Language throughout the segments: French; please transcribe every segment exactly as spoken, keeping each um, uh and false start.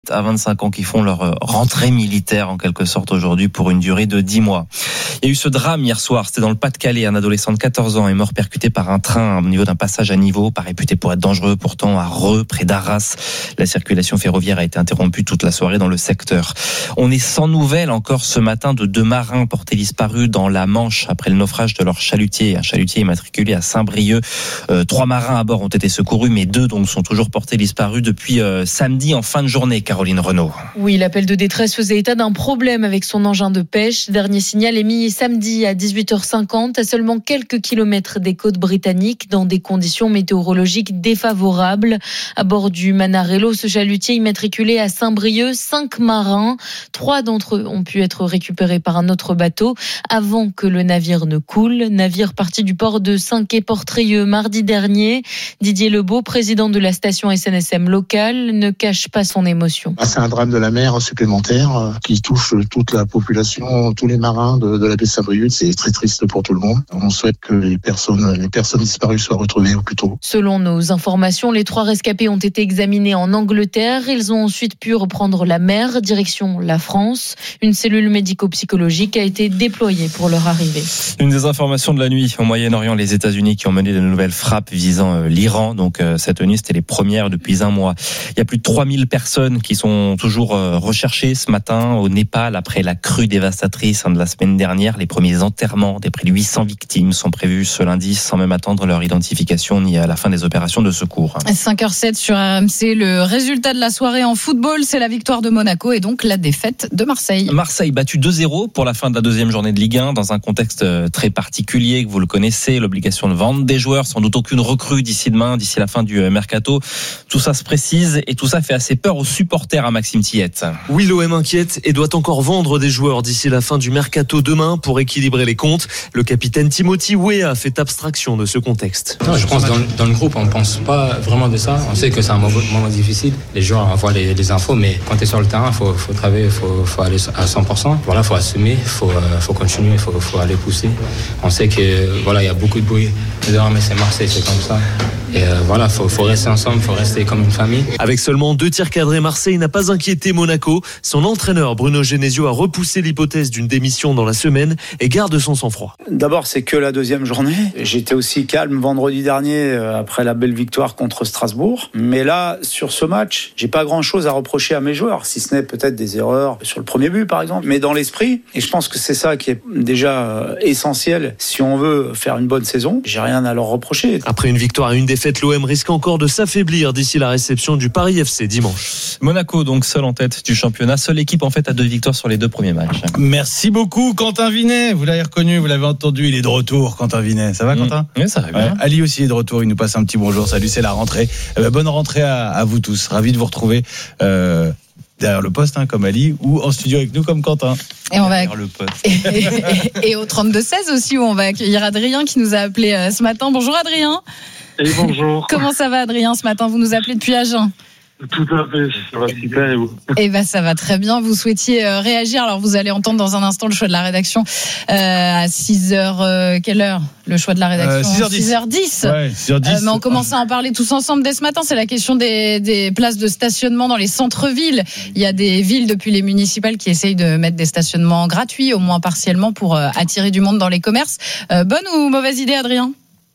à vingt-cinq ans qui font leur rentrée militaire en quelque sorte aujourd'hui pour une durée de dix mois. Il y a eu ce drame hier soir, c'était dans le Pas-de-Calais, un adolescent de quatorze ans est mort percuté par un train au niveau d'un passage à niveau, pas réputé pour être dangereux, pourtant à Reux, près d'Arras. La circulation ferroviaire a été interrompue toute la soirée dans le secteur. On est sans nouvelles encore ce matin de deux marins portés disparus dans la Manche après le naufrage de leur chalutier, un chalutier immatriculé à Saint-Brieuc. Euh, trois marins à bord ont été secourus, mais deux donc sont toujours portés disparus depuis euh, samedi en fin de journée. Caroline Renaud. Oui, l'appel de détresse faisait état d'un problème avec son engin de pêche. Dernier signal émis samedi à dix-huit heures cinquante, à seulement quelques kilomètres des côtes britanniques, dans des conditions météorologiques défavorables. À bord du Manarello, ce chalutier immatriculé à Saint-Brieuc, cinq marins. Trois d'entre eux ont pu être récupérés par un autre bateau avant que le navire ne coule. Navire parti du port de Saint-Quay-Portrieux mardi dernier. Didier Lebeau, président de la station S N S M locale, ne cache pas son émotion. C'est un drame de la mer supplémentaire qui touche toute la population, tous les marins de, de la baie de Saint-Brieuc. C'est très triste pour tout le monde. On souhaite que les personnes, les personnes disparues soient retrouvées au plus tôt. Selon nos informations, les trois rescapés ont été examinés en Angleterre. Ils ont ensuite pu reprendre la mer, direction la France. Une cellule médico-psychologique a été déployée pour leur arrivée. Une des informations de la nuit au Moyen-Orient, les États-Unis qui ont mené de nouvelles frappes visant l'Iran. Donc cette nuit, c'était les premières depuis un mois. Il y a plus de trois mille personnes qui sont toujours recherchées ce matin au Népal après la crue dévastatrice de la semaine dernière. Les premiers enterrements des près de huit cents victimes sont prévus ce lundi sans même attendre leur identification ni à la fin des opérations de secours. cinq heures sept sur R M C, le résultat de la soirée en football, c'est la victoire de Monaco et donc la défaite de Marseille. Marseille battu deux zéro pour la fin de la deuxième journée de Ligue un dans un contexte très particulier que vous le connaissez, l'obligation de vendre des joueurs, sans doute aucune recrue d'ici demain, d'ici la fin du mercato. Tout ça se précise et tout ça fait assez peur aux supporters à Maxime Tillette. Oui, l'O M inquiète et doit encore vendre des joueurs d'ici la fin du mercato demain pour équilibrer les comptes. Le capitaine Timothy Weah fait abstraction de ce contexte. Non, je pense que dans, dans le groupe, on ne pense pas vraiment de ça. On sait que c'est un moment, moment difficile. Les joueurs envoient les, les infos, mais quand tu es sur le terrain, il faut, faut travailler, il faut, faut aller à cent pour cent. Voilà, il faut assumer, il faut, euh, faut continuer, il faut, faut aller pousser. On sait que voilà, il y a beaucoup de bruit. Mais c'est Marseille, c'est comme ça. Et euh, voilà, il faut, faut rester ensemble, il faut rester comme une famille. Avec seulement deux tirs cadrés, Marseille n'a pas inquiété Monaco. Son entraîneur Bruno Genesio a repoussé l'hypothèse d'une démission dans la semaine et garde son sang-froid. D'abord, c'est que la deuxième journée. J'étais aussi calme vendredi dernier après la belle victoire contre Strasbourg. Mais là, sur ce match, j'ai pas grand-chose à reprocher à mes joueurs, si ce n'est peut-être des erreurs sur le premier but, par exemple. Mais dans l'esprit, et je pense que c'est ça qui est déjà essentiel si on veut faire une bonne saison, j'ai rien à leur reprocher. Après une victoire et une défaite, l'O M risque encore de s'affaiblir d'ici la réception du Paris F C dimanche. Monaco donc seul en tête du championnat, seule équipe en fait à deux victoires sur les deux premiers matchs. Merci beaucoup Quentin Vinet, vous l'avez reconnu, vous l'avez entendu, il est de retour Quentin Vinet. Ça va Quentin ? Oui, ça va bien. Ouais, Ali aussi est de retour, il nous passe un petit bonjour, salut, c'est la rentrée. Euh, bonne rentrée à, à vous tous, ravi de vous retrouver euh, derrière le poste hein, comme Ali ou en studio avec nous comme Quentin. Et on va derrière le poste. et, et, et au trente-deux seize aussi où on va accueillir Adrien qui nous a appelé euh, ce matin. Bonjour Adrien. Et bonjour. Comment ça va Adrien ce matin ? Vous nous appelez depuis Agen ? Tout à fait, ça va super et vous ? Eh ben ça va très bien. Vous souhaitiez euh, réagir. Alors vous allez entendre dans un instant le choix de la rédaction euh, à six heures. Euh, quelle heure ? Le choix de la rédaction euh, six heures dix. six heures dix. Ouais, six heures dix. Euh, mais on commence à en parler tous ensemble dès ce matin. C'est la question des, des places de stationnement dans les centres-villes. Il y a des villes depuis les municipales qui essayent de mettre des stationnements gratuits, au moins partiellement, pour euh, attirer du monde dans les commerces. Euh, bonne ou mauvaise idée, Adrien ?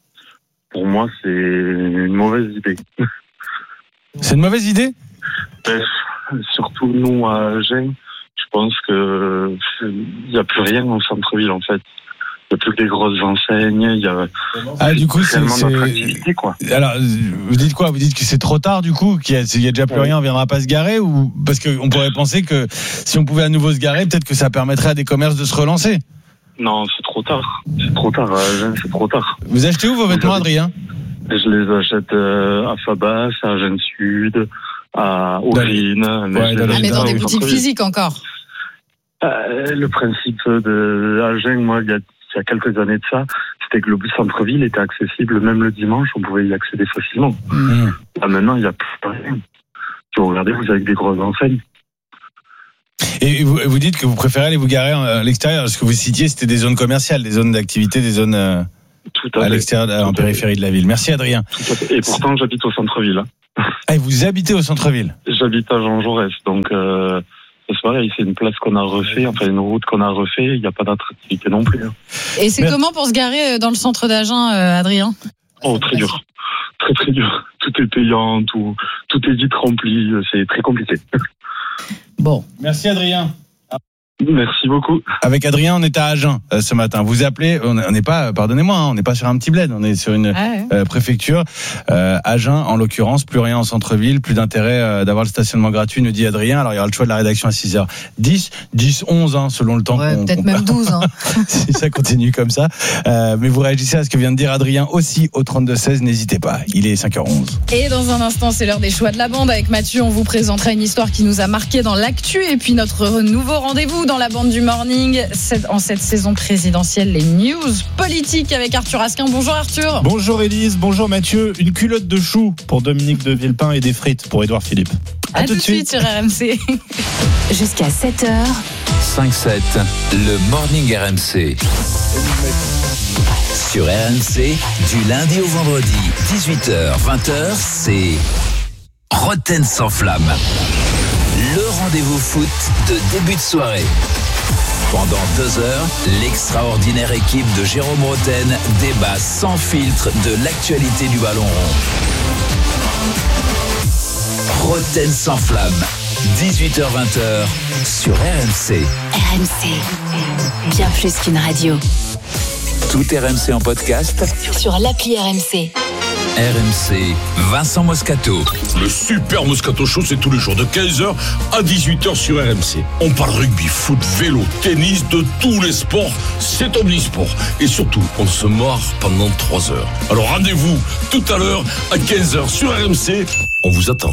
Pour moi, c'est une mauvaise idée. C'est une mauvaise idée ? Bref, surtout nous à Agen, je pense que il n'y a plus rien au centre-ville en fait. Il n'y a plus que des grosses enseignes, il y a ah, du coup, c'est, tellement c'est... d'attractivité quoi. Alors, vous dites quoi ? Vous dites que c'est trop tard du coup, qu'il y a, il y a déjà plus rien, on viendra pas se garer, ou parce qu'on pourrait penser que si on pouvait à nouveau se garer, peut-être que ça permettrait à des commerces de se relancer. Non, c'est trop tard. C'est trop tard à Agen, c'est trop tard. Vous achetez où vos vêtements, Adrien ? Je les achète à Fabas, à Agen Sud, à Aurine. Ouais, dans ah, mais dans des boutiques physiques encore. Euh, le principe de Agen, moi, il y a, il y a quelques années de ça, c'était que le centre-ville était accessible même le dimanche, on pouvait y accéder facilement. Mmh. Là, maintenant, il n'y a plus rien. Si vous regardez, vous avez des grosses enseignes. Et vous, vous dites que vous préférez aller vous garer à l'extérieur. Ce que vous citiez, c'était des zones commerciales, des zones d'activité, des zones... Euh... Tout à, à l'extérieur, en périphérie de la ville. Merci Adrien. Et pourtant, j'habite au centre-ville. Ah, et vous habitez au centre-ville? J'habite à Jean Jaurès, donc euh, c'est pareil, c'est une place qu'on a refait, enfin une route qu'on a refait, il n'y a pas d'attractivité non plus. Hein. Et c'est Mais... comment pour se garer dans le centre d'Agen, euh, Adrien? Oh, très dur. Très très dur. Tout est payant, tout, tout est vite rempli, c'est très compliqué. Bon. Merci Adrien. Merci beaucoup. Avec Adrien, on est à Agen euh, ce matin. Vous appelez, on n'est pas, pardonnez-moi, hein, on n'est pas sur un petit bled, on est sur une ah ouais. euh, préfecture. Euh, Agen, en l'occurrence, plus rien en centre-ville, plus d'intérêt euh, d'avoir le stationnement gratuit, nous dit Adrien. Alors il y aura le choix de la rédaction à six heures dix, dix, onze, hein, selon le temps. Ouais, qu'on, peut-être qu'on même douze. Hein. Si ça continue comme ça. Euh, mais vous réagissez à ce que vient de dire Adrien aussi au trente-deux seize, n'hésitez pas. Il est cinq heures onze. Et dans un instant, c'est l'heure des choix de la bande. Avec Mathieu, on vous présentera une histoire qui nous a marqué dans l'actu. Et puis notre nouveau rendez-vous dans la bande du Morning. En cette saison présidentielle, les news politiques avec Arthur Asquin. Bonjour Arthur. Bonjour Élise, bonjour Mathieu. Une culotte de chou pour Dominique de Villepin et des frites pour Édouard Philippe. À, à tout de suite. suite sur R M C. Jusqu'à sept heures. cinq sept, le Morning R M C. Sur R M C, du lundi au vendredi, dix-huit heures, vingt heures, c'est Roten sans flamme. Le rendez-vous foot de début de soirée. Pendant deux heures, l'extraordinaire équipe de Jérôme Roten débat sans filtre de l'actualité du ballon rond. Roten sans flamme, dix-huit heures vingt sur R M C. R M C, bien plus qu'une radio. Tout R M C en podcast sur l'appli R M C. R M C, Vincent Moscato. Le super Moscato Show, c'est tous les jours de quinze heures à dix-huit heures sur R M C. On parle rugby, foot, vélo, tennis, de tous les sports. C'est omnisport. Et surtout, on se marre pendant trois heures. Alors rendez-vous tout à l'heure à quinze heures sur R M C. On vous attend.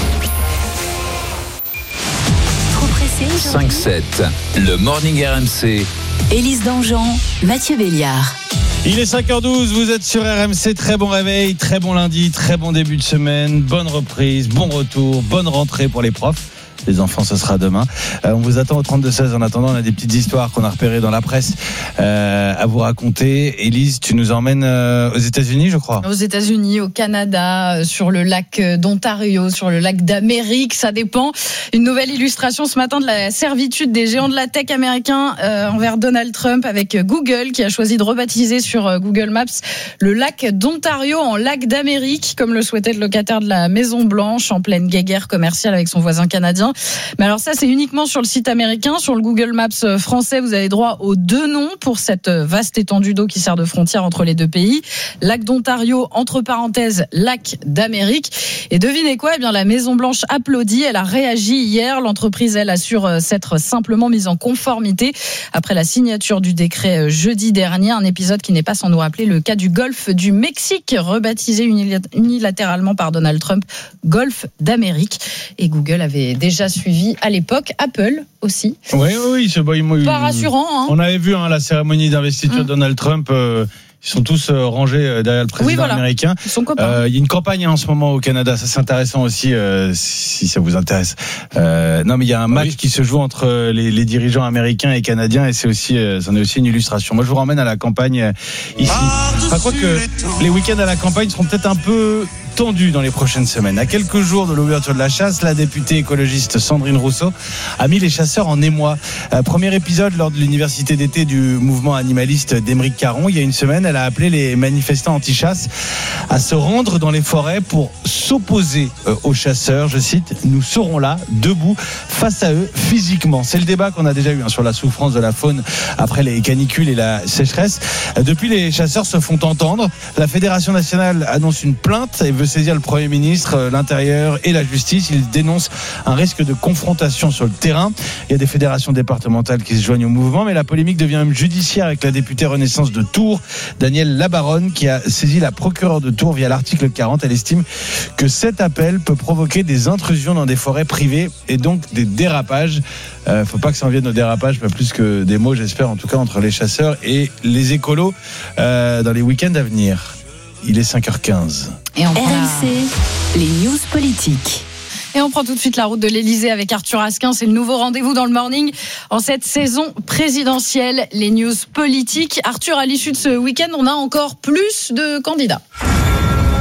Trop pressé cinq sept, le Morning R M C. Élise Dangean, Mathieu Béliard. Il est cinq heures douze, vous êtes sur R M C, très bon réveil, très bon lundi, très bon début de semaine, bonne reprise, bon retour, bonne rentrée pour les profs. Les enfants, ce sera demain. Euh, on vous attend au trente-deux seize. En attendant, on a des petites histoires qu'on a repérées dans la presse euh, à vous raconter. Élise, tu nous emmènes euh, aux États-Unis, je crois. Aux États-Unis, au Canada, euh, sur le lac d'Ontario, sur le lac d'Amérique, ça dépend. Une nouvelle illustration ce matin de la servitude des géants de la tech américains euh, envers Donald Trump avec Google, qui a choisi de rebaptiser sur euh, Google Maps le lac d'Ontario en lac d'Amérique, comme le souhaitait le locataire de la Maison Blanche, en pleine guéguerre commerciale avec son voisin canadien. Mais alors ça, c'est uniquement sur le site américain. Sur le Google Maps français, vous avez droit aux deux noms pour cette vaste étendue d'eau qui sert de frontière entre les deux pays. Lac d'Ontario, entre parenthèses, lac d'Amérique. Et devinez quoi? Eh bien, la Maison Blanche applaudit. Elle a réagi hier. L'entreprise, elle, assure s'être simplement mise en conformité après la signature du décret jeudi dernier. Un épisode qui n'est pas sans nous rappeler le cas du golfe du Mexique, rebaptisé unilatéralement par Donald Trump Golfe d'Amérique. Et Google avait déjà suivi à l'époque, Apple aussi. Oui, oui, c'est bah, il, pas rassurant. Hein. On avait vu hein, la cérémonie d'investiture de mmh. Donald Trump. Euh, Ils sont tous rangés derrière le président oui, voilà. américain. Ils sont copains. Euh, il y a une campagne en ce moment au Canada. Ça, c'est intéressant aussi, euh, si ça vous intéresse. Euh, non, mais il y a un match oui. qui se joue entre les, les dirigeants américains et canadiens, et c'est aussi, euh, c'en est aussi une illustration. Moi, je vous ramène à la campagne ici. Enfin, quoi que les week-ends à la campagne seront peut-être un peu tendu dans les prochaines semaines. À quelques jours de l'ouverture de la chasse, la députée écologiste Sandrine Rousseau a mis les chasseurs en émoi. Euh, premier épisode lors de l'université d'été du mouvement animaliste d'Émeric Caron. Il y a une semaine, elle a appelé les manifestants anti-chasse à se rendre dans les forêts pour s'opposer euh, aux chasseurs. Je cite, « Nous serons là, debout, face à eux, physiquement ». C'est le débat qu'on a déjà eu hein, sur la souffrance de la faune après les canicules et la sécheresse. Euh, depuis, les chasseurs se font entendre. La Fédération nationale annonce une plainte et veut saisir le Premier ministre, l'Intérieur et la Justice. Il dénonce un risque de confrontation sur le terrain. Il y a des fédérations départementales qui se joignent au mouvement, mais la polémique devient même judiciaire avec la députée Renaissance de Tours, Danielle Labaronne, qui a saisi la procureure de Tours via l'article quarante. Elle estime que cet appel peut provoquer des intrusions dans des forêts privées et donc des dérapages. Il euh, ne faut pas que ça en vienne au dérapage, pas plus que des mots, j'espère, en tout cas, entre les chasseurs et les écolos euh, dans les week-ends à venir. Il est cinq heures quinze. Et on prend... R M C, les news politiques. Et on prend tout de suite la route de l'Elysée avec Arthur Asquin. C'est le nouveau rendez-vous dans le morning en cette saison présidentielle. Les news politiques. Arthur, à l'issue de ce week-end, on a encore plus de candidats.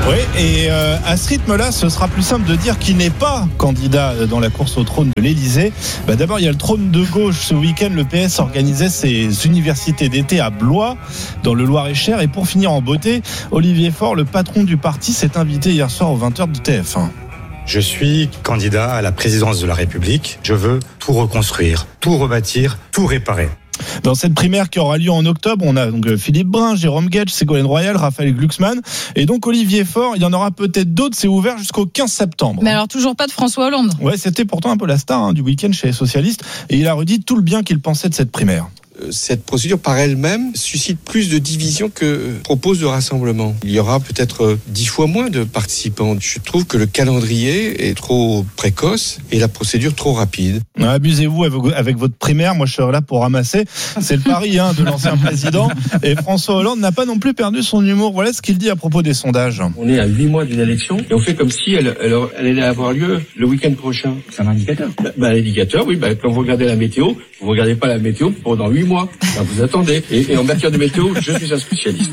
Oui, et euh, à ce rythme-là, ce sera plus simple de dire qu'il n'est pas candidat dans la course au trône de l'Élysée. Bah, d'abord, il y a le trône de gauche. Ce week-end, le P S organisait ses universités d'été à Blois, dans le Loir-et-Cher. Et pour finir en beauté, Olivier Faure, le patron du parti, s'est invité hier soir aux vingt heures de T F un. Je suis candidat à la présidence de la République. Je veux tout reconstruire, tout rebâtir, tout réparer. Dans cette primaire qui aura lieu en octobre, on a donc Philippe Brun, Jérôme Guedj, Ségolène Royal, Raphaël Glucksmann et donc Olivier Faure. Il y en aura peut-être d'autres, c'est ouvert jusqu'au quinze septembre. Mais alors toujours pas de François Hollande. Ouais, c'était pourtant un peu la star hein, du week-end chez les socialistes et il a redit tout le bien qu'il pensait de cette primaire. Cette procédure par elle-même suscite plus de divisions que propose de rassemblement. Il y aura peut-être dix fois moins de participants. Je trouve que le calendrier est trop précoce et la procédure trop rapide. Abusez-vous avec votre primaire, moi je serai là pour ramasser. C'est le pari hein, de l'ancien président. Et François Hollande n'a pas non plus perdu son humour. Voilà ce qu'il dit à propos des sondages. On est à huit mois d'une élection et on fait comme si elle, elle, elle allait avoir lieu le week-end prochain. C'est un indicateur. Bah, bah, l'indicateur, oui, bah, quand vous regardez la météo, vous ne regardez pas la météo pendant huit mois. Ben vous attendez. Et, et en matière de météo, je suis un spécialiste.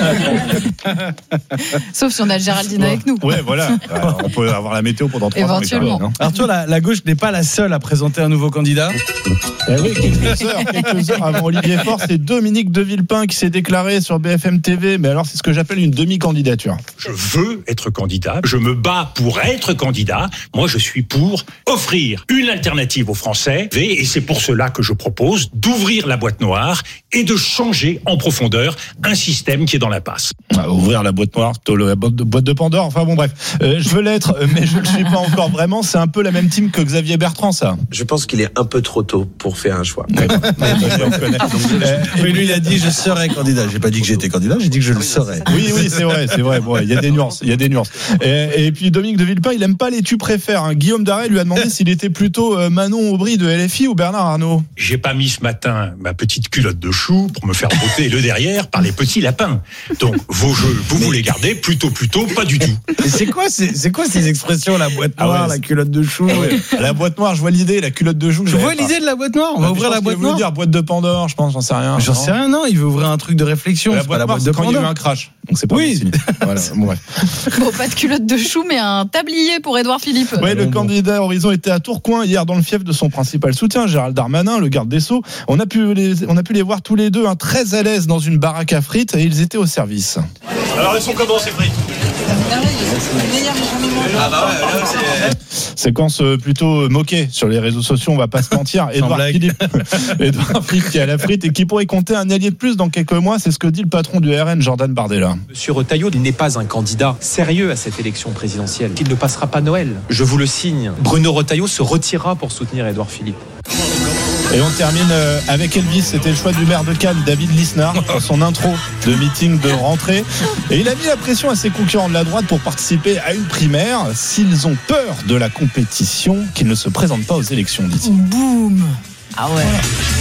Sauf si on a Géraldine avec nous. Ouais, voilà. Alors, on peut avoir la météo pendant trois ans. Éventuellement. Ans, Arthur, la, la gauche n'est pas la seule à présenter un nouveau candidat. Eh oui, quelques heures, quelques heures avant Olivier Faure, c'est Dominique de Villepin qui s'est déclaré sur B F M T V. Mais alors, c'est ce que j'appelle une demi-candidature. Je veux être candidat. Je me bats pour être candidat. Moi, je suis pour offrir une alternative aux Français. Et c'est pour cela que je propose d'ouvrir la boîte noire et de changer en profondeur un système qui est dans l'impasse. Ah, ouvrir la boîte noire, plutôt la boîte de, boîte de Pandore. Enfin bon, bref. Euh, je veux l'être, mais je ne le suis pas encore vraiment. C'est un peu la même team que Xavier Bertrand, ça. Je pense qu'il est un peu trop tôt pour faire un choix. Ouais. Mais lui, il a dit je serai candidat. J'ai pas dit que j'étais candidat, j'ai dit que je le serais. Oui, oui, c'est vrai, c'est vrai. Bon, il y a des nuances, il y a des nuances. Et, et puis Dominique de Villepin, il aime pas les tu préfères. Hein. Guillaume Darret lui a demandé s'il était plutôt Manon Aubry de L F I ou Bernard Arnault. J'ai pas mis ce matin ma petite culotte de chou pour me faire botter le derrière par les petits lapins. Donc vos jeux, vous vous les gardez plutôt, plutôt, pas du tout. Et c'est quoi, c'est, c'est quoi ces expressions, la boîte noire, ah ouais, la culotte de chou? Ah ouais. La boîte noire, je vois l'idée, la culotte de chou. Je vois l'idée de la boîte noire. On va ouvrir la boîte noire. Dire boîte de Pandore, je pense, j'en sais rien. J'en sais rien, non. Il veut ouvrir un truc de réflexion. La boîte noire, c'est quand il y a eu un crash. Donc c'est pas oui. Voilà. Bon, bref. Bon, pas de culotte de chou, mais un tablier pour Édouard Philippe. Oui, le bon, candidat Horizon était à Tourcoing hier dans le fief de son principal soutien, Gérald Darmanin, le garde des Sceaux. On a pu les, on a pu les voir tous les deux, hein, très à l'aise dans une baraque à frites, et ils étaient au service. Alors elles sont comment ces frites? Ah bah ouais, là, c'est... Séquence plutôt moquée sur les réseaux sociaux, on va pas se mentir. Édouard Philippe, Édouard Philippe qui a la frite et qui pourrait compter un allié de plus dans quelques mois, c'est ce que dit le patron du R N, Jordan Bardella. Monsieur Retailleau n'est pas un candidat sérieux à cette élection présidentielle. Il ne passera pas Noël. Je vous le signe. Bruno Retailleau se retirera pour soutenir Édouard Philippe. Et on termine avec Elvis, c'était le choix du maire de Cannes, David Lisnard, dans son intro de meeting de rentrée. Et il a mis la pression à ses concurrents de la droite pour participer à une primaire. S'ils ont peur de la compétition, qu'ils ne se présentent pas aux élections, dit-il. Boum. Ah ouais.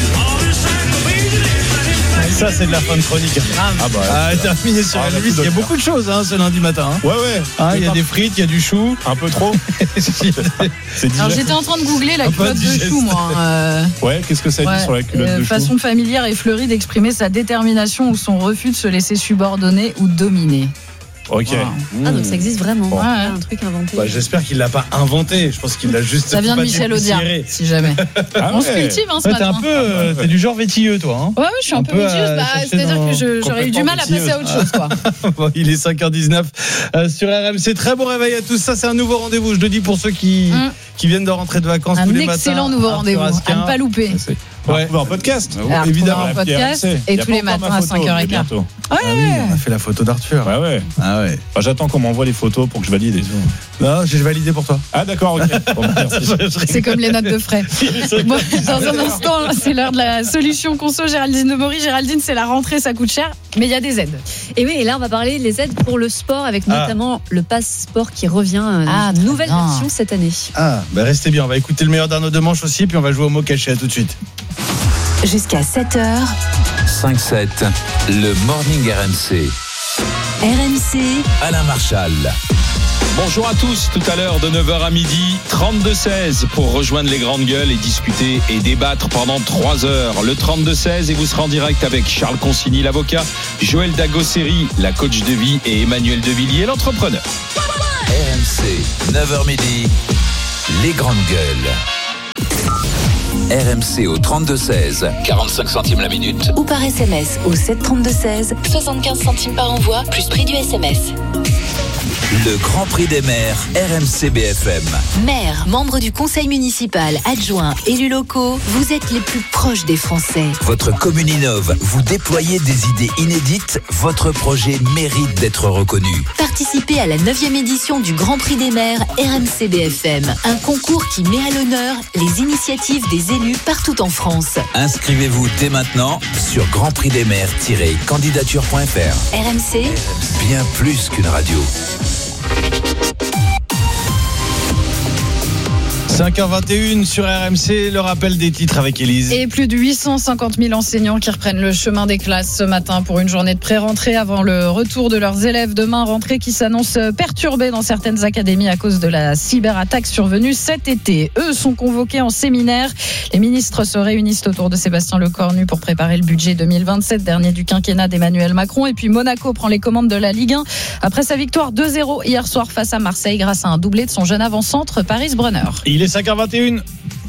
Ça, c'est de la fin de chronique. Ah, bah, ah, terminé sur ah, Elvis. Il y a beaucoup de choses hein, ce lundi matin. Hein. Ouais, ouais. Ah, il y a des frites, il y a du chou. Un peu trop. C'est Alors, j'étais en train de googler la culotte de chou, moi. Euh... Ouais, qu'est-ce que ça dit ouais, sur la culotte euh, de chou? Façon familière et fleurie d'exprimer sa détermination ou son refus de se laisser subordonner ou dominer. Ok. Wow. Ah, donc ça existe vraiment. Bon. Ouais, un truc inventé. Bah, j'espère qu'il l'a pas inventé. Je pense qu'il l'a juste. Ça vient de Michel Audiard, si jamais. Ah on ouais. se cultive, hein, ce ouais, matin. T'es un peu, euh, t'es du genre vétilleux, toi. Hein ouais, ouais, je suis un, un peu vétilleuse. Bah, c'est-à-dire dans... que je, j'aurais eu du mal à passer à autre chose, quoi. Bon, il est cinq heures dix-neuf euh, sur R M C. Très bon réveil à tous. Ça, c'est un nouveau rendez-vous. Je le dis pour ceux qui mm. qui viennent de rentrer de vacances un tous les matins. Un excellent nouveau rendez-vous. À ne pas louper. Ouais. En podcast, alors, évidemment. En podcast et tous les matins à cinq heures quinze. Ouais. Ah oui, on a fait la photo d'Arthur. Ouais, ouais. Ah ouais. Enfin, j'attends qu'on m'envoie les photos pour que je valide. Et tout. Non, j'ai validé pour toi. Ah d'accord, ok. Bon, c'est comme les notes de frais. Bon, dans un instant, c'est l'heure de la solution conso. Géraldine de Maury. Géraldine, c'est la rentrée, ça coûte cher, mais il y a des aides. Et oui, et là, on va parler des aides pour le sport avec ah. notamment le pass sport qui revient dans ah, une nouvelle bien. version cette année. Ah, bah restez bien. On va écouter le meilleur d'Arnaud Demanche aussi, puis on va jouer au mot caché. À tout de suite. Jusqu'à sept heures. cinq sept, le Morning R M C. R M C. Alain Marchal. Bonjour à tous, tout à l'heure de neuf heures à midi, trente-deux seize pour rejoindre les grandes gueules et discuter et débattre pendant trois heures. Le trente-deux seize et vous serez en direct avec Charles Consigny, l'avocat, Joël Dagosseri, la coach de vie et Emmanuel Devilliers, l'entrepreneur. R M C, neuf heures midi, les grandes gueules. R M C au trente-deux seize, quarante-cinq centimes la minute. Ou par S M S au sept trente-deux seize, soixante-quinze centimes par envoi, plus prix du S M S. Le Grand Prix des maires, R M C B F M. Maires, membres du conseil municipal, adjoints, élus locaux, vous êtes les plus proches des Français. Votre commune innove, vous déployez des idées inédites, votre projet mérite d'être reconnu. Participez à la neuvième édition du Grand Prix des maires R M C B F M, un concours qui met à l'honneur les initiatives des élus partout en France. Inscrivez-vous dès maintenant sur grand prix des maires tiret candidature point f r. R M C, bien plus qu'une radio. cinq heures vingt et une sur R M C, le rappel des titres avec Élise. Et plus de huit cent cinquante mille enseignants qui reprennent le chemin des classes ce matin pour une journée de pré-rentrée avant le retour de leurs élèves demain. Rentrée qui s'annonce perturbée dans certaines académies à cause de la cyberattaque survenue cet été. Eux sont convoqués en séminaire. Les ministres se réunissent autour de Sébastien Lecornu pour préparer le budget deux mille vingt-sept, dernier du quinquennat d'Emmanuel Macron. Et puis Monaco prend les commandes de la Ligue un après sa victoire deux zéro hier soir face à Marseille grâce à un doublé de son jeune avant-centre Paris Brunner. Il est cinq heures vingt et une.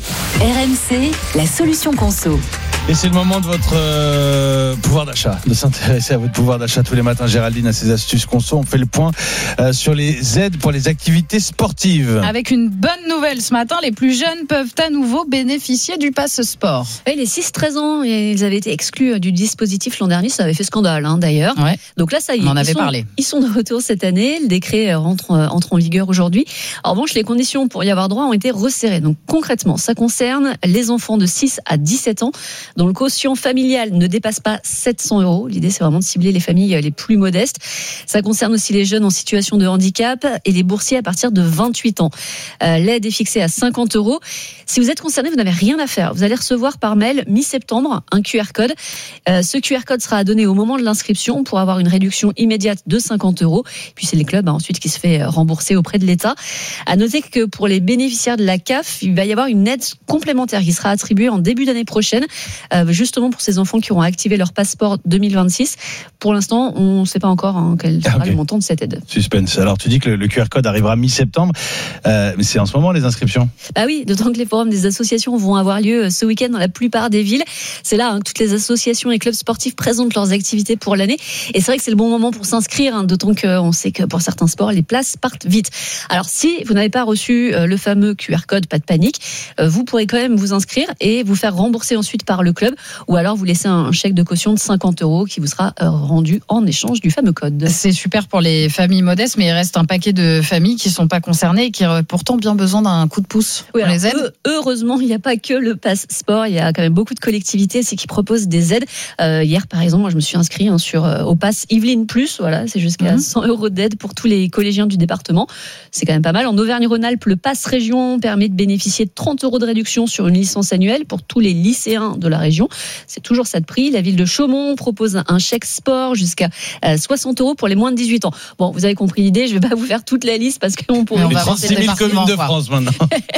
R M C, la solution conso. Et c'est le moment de votre euh, pouvoir d'achat, de s'intéresser à votre pouvoir d'achat tous les matins. Géraldine a ses astuces conso. On fait le point euh, sur les aides pour les activités sportives. Avec une bonne nouvelle ce matin, les plus jeunes peuvent à nouveau bénéficier du pass sport. Oui, les six treize ans, ils avaient été exclus du dispositif l'an dernier. Ça avait fait scandale hein, d'ailleurs. Ouais. Donc là, ça y est. On en avait sont, parlé. Ils sont de retour cette année. Le décret rentre, entre en vigueur aujourd'hui. En revanche, les conditions pour y avoir droit ont été resserrées. Donc concrètement, ça concerne les enfants de six à dix-sept ans dont le quotient familial ne dépasse pas sept cents euros. L'idée, c'est vraiment de cibler les familles les plus modestes. Ça concerne aussi les jeunes en situation de handicap et les boursiers à partir de vingt-huit ans. Euh, l'aide est fixée à cinquante euros. Si vous êtes concerné, vous n'avez rien à faire. Vous allez recevoir par mail mi-septembre un Q R code. Euh, ce Q R code sera donné au moment de l'inscription pour avoir une réduction immédiate de cinquante euros. Puis c'est les clubs hein, ensuite qui se fait rembourser auprès de l'État. À noter que pour les bénéficiaires de la C A F, il va y avoir une aide complémentaire qui sera attribuée en début d'année prochaine, euh, justement pour ces enfants qui auront activé leur passeport deux mille vingt-six. Pour l'instant, on ne sait pas encore hein, quel sera okay. le montant de cette aide. Suspense. Alors tu dis que le, le Q R code arrivera mi-septembre, euh, mais c'est en ce moment les inscriptions. Bah oui, d'autant que les forums des associations vont avoir lieu ce week-end dans la plupart des villes. C'est là hein, que toutes les associations et clubs sportifs présentent leurs activités pour l'année. Et c'est vrai que c'est le bon moment pour s'inscrire, hein, d'autant qu'on sait que pour certains sports, les places partent vite. Alors si vous n'avez pas reçu euh, le fameux Q R code, pas de panique, euh, vous pourrez quand même vous inscrire et vous faire rembourser ensuite par le club, ou alors vous laissez un chèque de caution de cinquante euros qui vous sera euh, rendu en échange du fameux code. C'est super pour les familles modestes, mais il reste un paquet de familles qui ne sont pas concernées et qui ont pourtant bien besoin d'un coup de pouce oui, pour alors, les aides. Heureusement, il n'y a pas que le pass sport, il y a quand même beaucoup de collectivités qui proposent des aides. Euh, hier, par exemple, moi, je me suis inscrit hein, sur, euh, au pass Yvelines Plus, voilà, c'est jusqu'à mmh. cent euros d'aide pour tous les collégiens du département. C'est quand même pas mal. En Auvergne-Rhône-Alpes, le pass région permet de bénéficier de trente euros de réduction sur une licence annuelle pour tous les lycéens de la région. C'est toujours ça de prix. La ville de Chaumont propose un chèque sport jusqu'à soixante euros pour les moins de dix-huit ans. Bon, vous avez compris l'idée, je ne vais pas vous faire toute la liste parce qu'on pourrait... Les trente-six mille communes de France maintenant.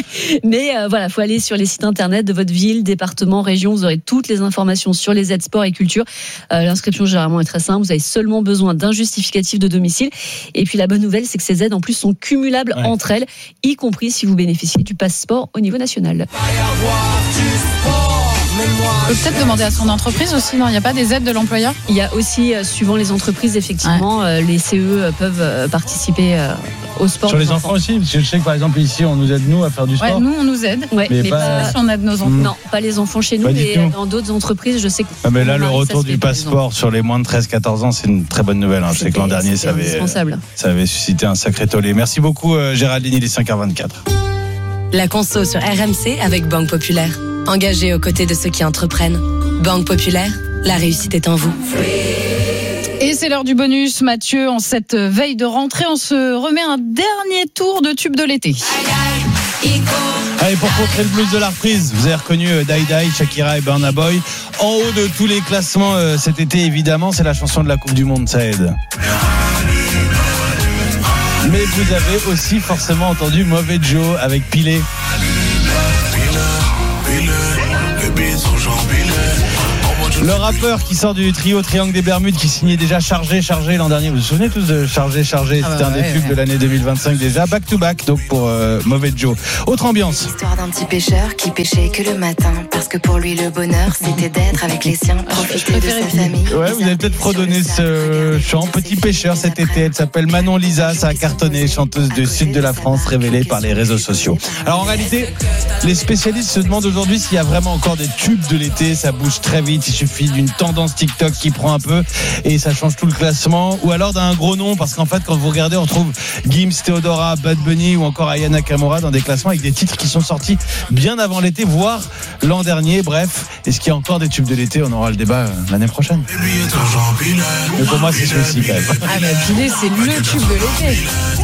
Mais euh, voilà, il faut aller sur les sites internet de votre ville, département, région. Vous aurez toutes les informations sur les aides sport et culture. Euh, l'inscription généralement est très simple. Vous avez seulement besoin d'un justificatif de domicile. Et puis la bonne nouvelle, c'est que ces aides en plus sont cumulables ouais. entre elles, y compris si vous bénéficiez du pass sport au niveau national. On peut peut-être demander à son entreprise aussi, non ? Il n'y a pas des aides de l'employeur ? Il y a aussi, euh, suivant les entreprises, effectivement, ouais. euh, les C E peuvent euh, participer euh, au sport. Sur les enfants. enfants aussi ? Parce que je sais que par exemple ici, on nous aide nous à faire du sport. Ouais, nous on nous aide, ouais, mais, mais pas, pas si on aide nos enfants. Non, pas les enfants chez nous, pas mais dans d'autres entreprises, je sais que... Ah, mais là, le retour du passeport sur les moins de treize quatorze ans, c'est une très bonne nouvelle. Hein. Je sais que l'an dernier, ça avait, ça avait suscité un sacré tollé. Merci beaucoup Géraldine, il est cinq heures vingt-quatre. La conso sur R M C avec Banque Populaire. Engagée aux côtés de ceux qui entreprennent. Banque Populaire, la réussite est en vous. Et c'est l'heure du bonus, Mathieu. En cette veille de rentrée, on se remet un dernier tour de tube de l'été. Allez, pour contrer le blues de la reprise, vous avez reconnu Die Die, Shakira et Burna Boy. En haut de tous les classements euh, cet été, évidemment, c'est la chanson de la Coupe du Monde, ça aide. Mais vous avez aussi forcément entendu Mauvais Joe avec Pilé. Le rappeur qui sort du trio Triangle des Bermudes qui signait déjà Chargé, Chargé l'an dernier. Vous vous souvenez tous de Chargé, Chargé? C'était ah bah un ouais, des tubes ouais. de l'année deux mille vingt-cinq déjà. Back to back, donc pour euh, Mauvais Joe. Autre ambiance. L'histoire d'un petit pêcheur qui pêchait que le matin. Parce que pour lui, le bonheur, c'était d'être avec les siens, profiter de sa famille. Ouais, vous avez peut-être fredonné ce chant. Petit pêcheur cet été. Elle s'appelle Manon Lisa. Ça a cartonné. Chanteuse du sud de la France, révélée par les réseaux sociaux. Alors en réalité, les spécialistes se demandent aujourd'hui s'il y a vraiment encore des tubes de l'été. Ça bouge très vite. Il suffit d'une tendance TikTok qui prend un peu et ça change tout le classement, ou alors d'un gros nom, parce qu'en fait quand vous regardez on trouve Gims, Theodora, Bad Bunny ou encore Aya Nakamura dans des classements avec des titres qui sont sortis bien avant l'été, voire l'an dernier. Bref, est-ce qu'il y a encore des tubes de l'été? On aura le débat l'année prochaine, mais pour moi c'est celui-ci quand même. Ah mais Pilé, c'est le tube de l'été.